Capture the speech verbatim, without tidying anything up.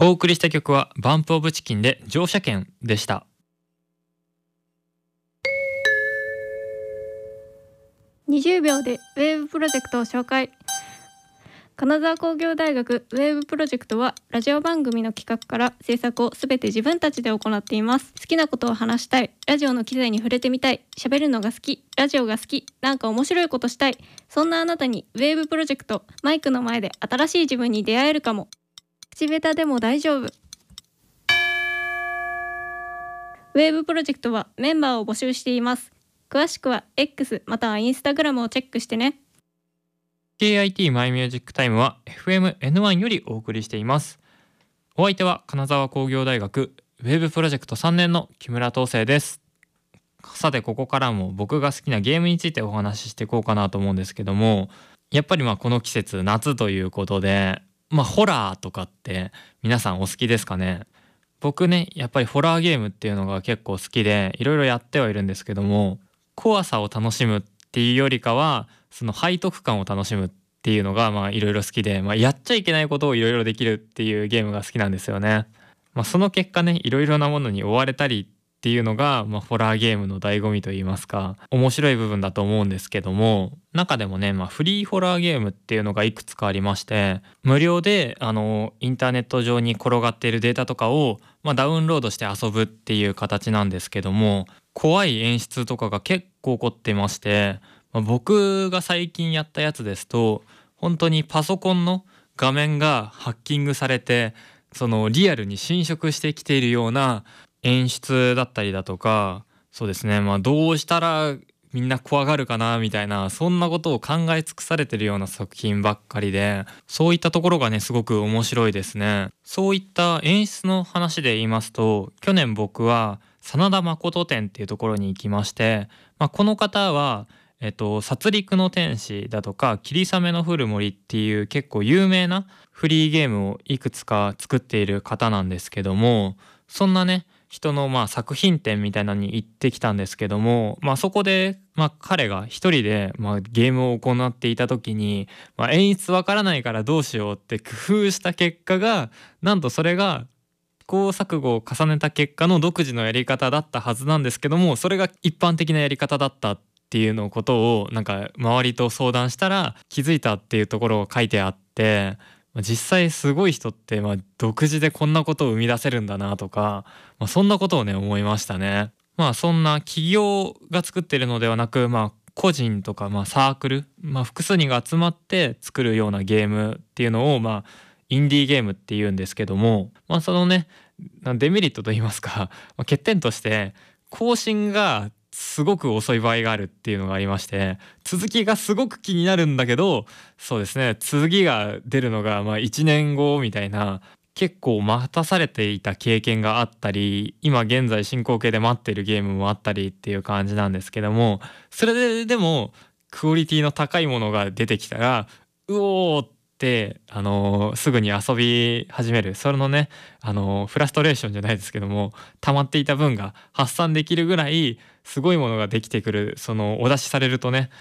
お送りした曲はバンプオブチキンで乗車券でした。 にじゅうびょうでウェーブプロジェクトを紹介。金沢工業大学ウェーブプロジェクトはラジオ番組の企画から制作をすべて自分たちで行っています。好きなことを話したい、ラジオの機材に触れてみたい、喋るのが好き、ラジオが好き、なんか面白いことしたい、そんなあなたにウェーブプロジェクト、マイクの前で新しい自分に出会えるかも。口下手でも大丈夫。ウェーブプロジェクトはメンバーを募集しています。詳しくは X または Instagram をチェックしてね。 ケーアイティー マイミュージックタイムは エフエムエヌワン よりお送りしています。お相手は金沢工業大学ウェーブプロジェクトさんねんの木村東生です。さてここからも僕が好きなゲームについてお話ししていこうかなと思うんですけども、やっぱりまあこの季節夏ということで、まあホラーとかって皆さんお好きですかね。僕ねやっぱりホラーゲームっていうのが結構好きでいろいろやってはいるんですけども、怖さを楽しむっていうよりかはその背徳感を楽しむっていうのがまあいろいろ好きで、まあ、やっちゃいけないことをいろいろできるっていうゲームが好きなんですよね。まあ、その結果ねいろいろなものに追われたりっていうのが、まあ、ホラーゲームの醍醐味といいますか面白い部分だと思うんですけども、中でもね、まあ、フリーホラーゲームっていうのがいくつかありまして、無料であのインターネット上に転がっているデータとかを、まあ、ダウンロードして遊ぶっていう形なんですけども、怖い演出とかが結構起こってまして、まあ、僕が最近やったやつですと本当にパソコンの画面がハッキングされてそのリアルに侵食してきているような演出だったりだとか、そうですね、まあどうしたらみんな怖がるかなみたいな、そんなことを考え尽くされてるような作品ばっかりで、そういったところがねすごく面白いですね。そういった演出の話で言いますと、去年僕は真田誠展っていうところに行きまして、まあ、この方はえっと、殺戮の天使だとか霧雨の降る森っていう結構有名なフリーゲームをいくつか作っている方なんですけども、そんなね人のまあ作品展みたいなのに行ってきたんですけども、まあ、そこでまあ彼が一人でまあゲームを行っていた時に、まあ、演出わからないからどうしようって工夫した結果が、なんとそれが試行錯誤を重ねた結果の独自のやり方だったはずなんですけども、それが一般的なやり方だったっていうのことをなんか周りと相談したら気づいたっていうところが書いてあって、実際すごい人ってまあ独自でこんなことを生み出せるんだなとか、まあ、そんなことをね思いましたね。まあそんな企業が作ってるのではなく、まあ個人とかまあサークル、まあ、複数人が集まって作るようなゲームっていうのをまあインディーゲームっていうんですけども、まあそのねデメリットといいますか、まあ、欠点として更新がすごく遅い場合があるっていうのがありまして、続きがすごく気になるんだけど、そうですね次が出るのがまあいちねんごみたいな、結構待たされていた経験があったり、今現在進行形で待ってるゲームもあったりっていう感じなんですけども、それででもクオリティの高いものが出てきたらうおーってあのーすぐに遊び始める、それのねあのーフラストレーションじゃないですけども溜まっていた分が発散できるぐらいすごいものができてくる、そのお出しされるとね